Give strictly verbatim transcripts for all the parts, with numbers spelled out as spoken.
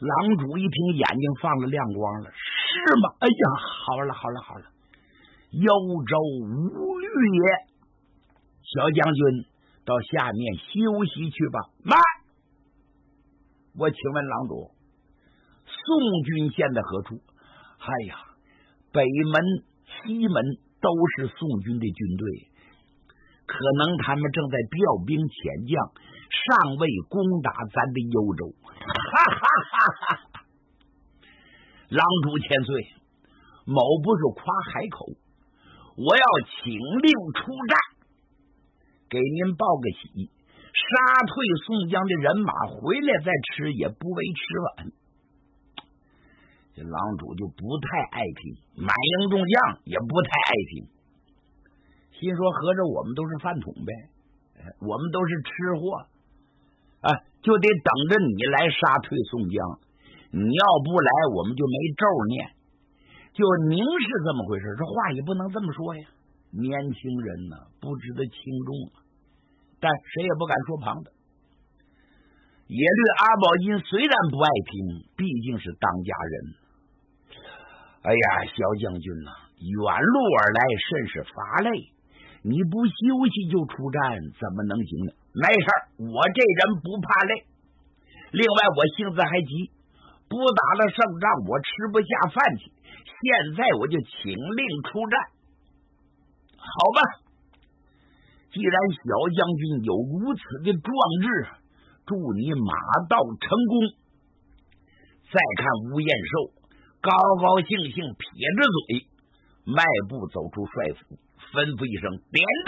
狼主一听，眼睛放了亮光了，是吗？哎呀，好了好了好了，幽州无虑也。小将军到下面休息去吧。慢，我请问狼主，宋军现在何处？哎呀，北门西门都是宋军的军队，可能他们正在调兵遣将，尚未攻打咱的幽州。哈哈哈哈！狼主千岁，某不是夸海口，我要请令出战，给您报个喜，杀退宋江的人马，回来再吃也不为迟晚。这狼主就不太爱听，满营众将也不太爱听，心说合着我们都是饭桶呗，我们都是吃货啊，就得等着你来杀退宋江，你要不来我们就没咒念。就明是这么回事，这话也不能这么说呀，年轻人呢不值得轻重啊，但谁也不敢说旁的。耶律阿保机虽然不爱听，毕竟是当家人。哎呀，小将军呐、啊，远路而来，甚是乏累，你不休息就出战，怎么能行呢？没事儿，我这人不怕累。另外，我性子还急，不打了胜仗，我吃不下饭去。现在我就请令出战。好吧，既然小将军有如此的壮志，祝你马到成功。再看吴彦寿高高兴兴撇着嘴，迈步走出帅府，吩咐一声点队。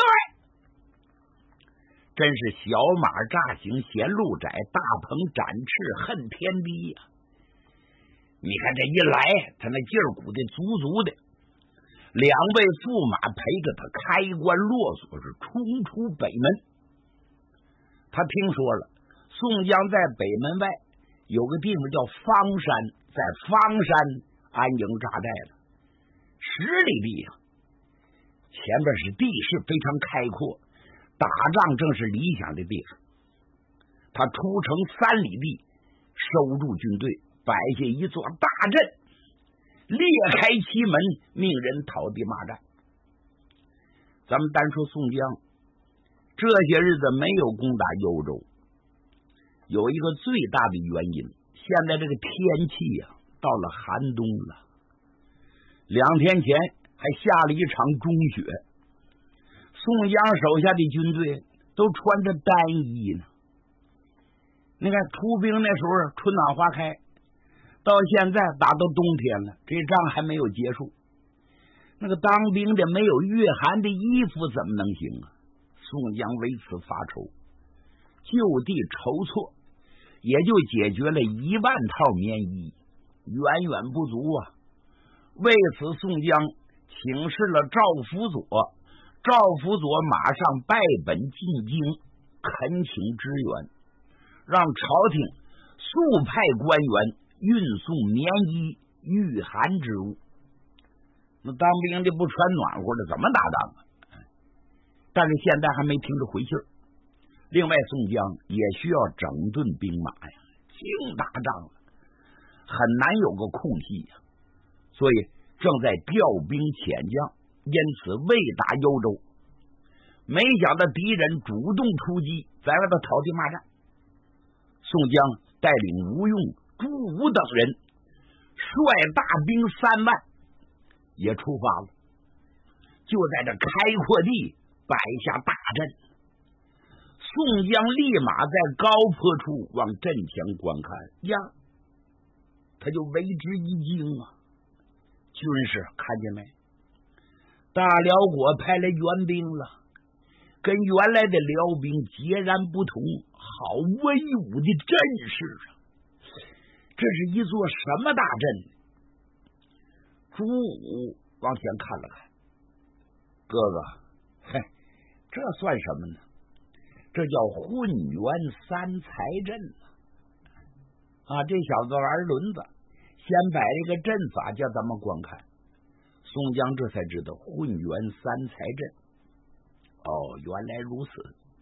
真是小马乍行嫌路窄，大鹏展翅恨天低呀、啊！你看这一来，他那劲儿鼓的足足的，两位驸马陪着他开关落锁，是冲出北门。他听说了宋江在北门外有个地方叫方山，在方山安营扎寨了，十里地啊，前边是地势非常开阔，打仗正是理想的地方。他出城三里地，收住军队，摆下一座大阵，裂开其门，命人讨地骂战。咱们单说宋江这些日子没有攻打幽州，有一个最大的原因，现在这个天气呀、啊，到了寒冬了。两天前还下了一场中雪，宋江手下的军队都穿着单衣呢。你看出兵那时候春暖花开，到现在打到冬天了，这仗还没有结束。那个当兵的没有御寒的衣服怎么能行啊？宋江为此发愁，就地筹措，也就解决了一万套棉衣，远远不足啊。为此宋江请示了赵辅佐，赵辅佐马上拜本进京，恳请支援，让朝廷速派官员运送棉衣御寒之物。那当兵的不穿暖和的怎么打仗啊？但是现在还没听着回信儿。另外宋江也需要整顿兵马呀，净打仗了，很难有个空隙呀，所以正在调兵遣将，因此未打幽州。没想到敌人主动出击，在外头讨地骂战。宋江带领吴用、朱武等人，率大兵三万也出发了，就在这开阔地摆下大阵。宋江立马在高坡处往阵前观看呀，他就为之一惊啊！军士看见没？大辽国派来援兵了，跟原来的辽兵截然不同，好威武的阵势啊！这是一座什么大阵？朱武往前看了看，哥哥，嘿，这算什么呢？这叫混元三才阵啊！这小子玩轮子，先摆了一个阵法叫咱们观看。宋江这才知道混元三才阵。哦，原来如此。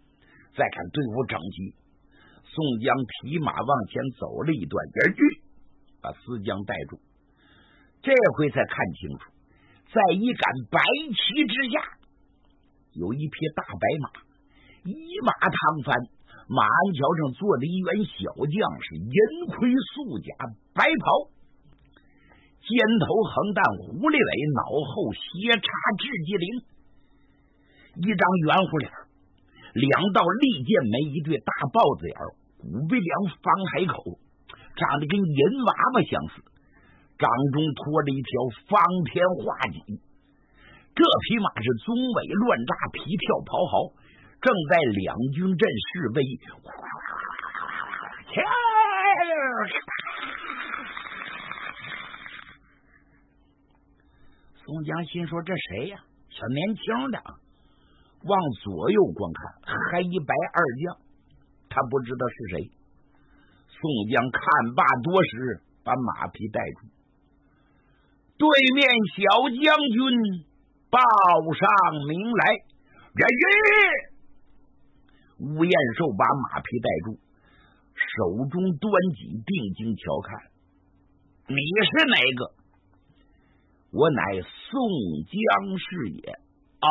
再看队伍整齐，宋江提马往前走了一段，而去把四将带住。这回才看清楚，在一杆白旗之下，有一匹大白马，一马趟翻，马鞍桥上坐着一员小将，是银盔素甲，白袍，肩头横担狐狸尾，脑后斜插雉鸡翎，一张圆乎脸，两道利剑眉，一对大豹子眼，骨鼻梁，方海口，长得跟银娃娃相似，掌中托着一条方天画戟。这匹马是鬃尾乱炸，皮跳咆嚎，正在两军阵示威。宋江心说：“这谁呀？小年轻的。”往左右观看，黑白二将，他不知道是谁。宋江看罢多时，把马匹带住。对面小将军报上名来，人人。吴彦寿把马匹带住，手中端戟，定睛瞧看。你是哪个？我乃宋江是也。哦，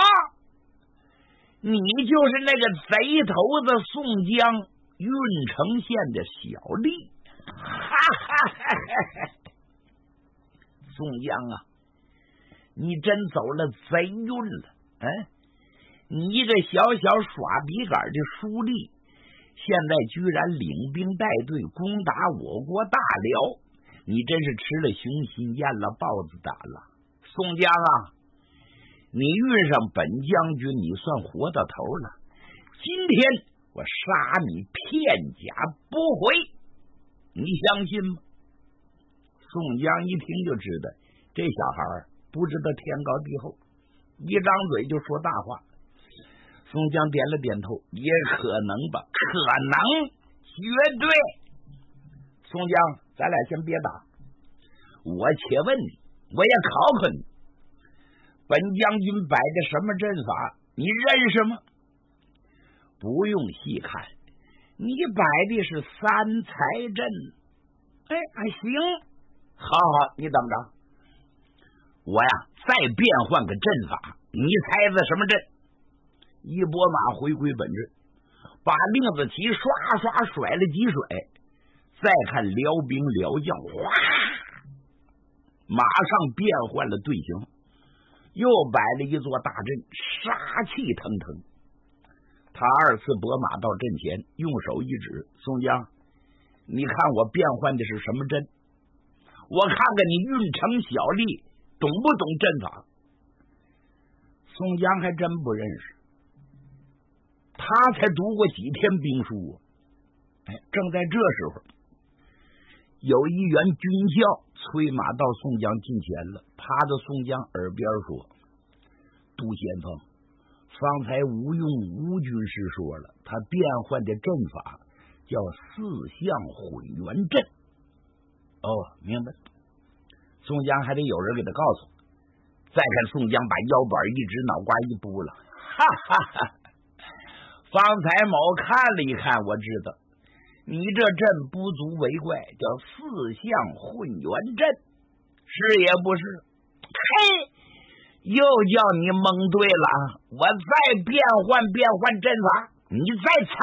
你就是那个贼头子宋江，郓城县的小吏。哈哈哈哈！宋江啊，你真走了贼运了。嗯，你一个小小耍笔杆的书吏，现在居然领兵带队攻打我国大辽，你真是吃了熊心咽了豹子胆了。宋江啊，你遇上本将军，你算活到头了。今天我杀你片甲不回，你相信吗？宋江一听就知道这小孩不知道天高地厚，一张嘴就说大话。宋江点了点头，也可能吧，可能，绝对。宋江，咱俩先别打，我且问你，我也考考你，本将军摆的什么阵法，你认识吗？不用细看，你摆的是三才阵。哎，行，好好，你等着，我呀再变换个阵法，你猜猜什么阵？一拨马回归本阵，把令子旗刷刷甩了几甩，再看辽兵辽将，哗，马上变换了队形，又摆了一座大阵，杀气腾腾。他二次拨马到阵前，用手一指，宋江，你看我变换的是什么阵？我看看你郓城小吏懂不懂阵法？宋江还真不认识，他才读过几天兵书。哎，正在这时候，有一员军校催马到宋江近前了，趴在宋江耳边说：“杜先锋，方才吴用吴军师说了，他变换的阵法叫四象混元阵。”哦，明白。宋江还得有人给他告诉。再看宋江把腰板一直，脑瓜一拨了，哈哈哈！方才某看了一看，我知道你这阵不足为怪，叫四象混元阵，是也不是？嘿，又叫你蒙对了，我再变换变换阵法，你再猜。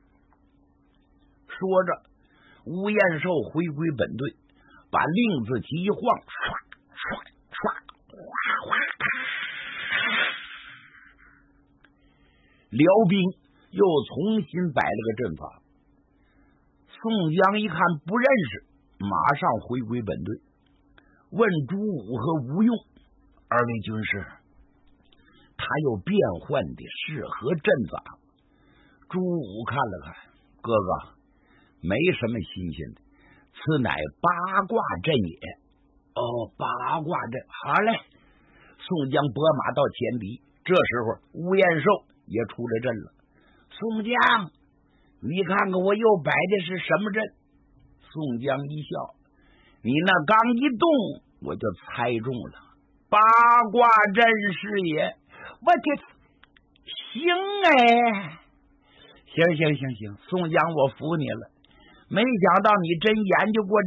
说着，吴彦寿回归本队，把令字旗一晃，唰唰唰，哗哗，辽兵又重新摆了个阵法。宋江一看不认识，马上回归本队，问朱武和吴用：“二位军师，他又变换的是何阵法？”朱武看了看，哥哥，没什么新鲜的，此乃八卦阵也。哦，八卦阵，好嘞。宋江拨马到前敌，这时候吴彦寿也出了阵了。宋江，你看看我又摆的是什么阵？宋江一笑，你那刚一动，我就猜中了，八卦阵是也。我这行哎，行行行行，宋江我服你了。没想到你真研究过